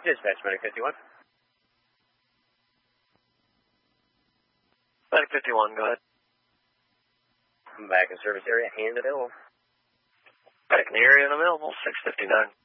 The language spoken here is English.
Dispatch, Medic 51. Medic 51, go ahead. Back in service area and available. Back in the area and available, 659.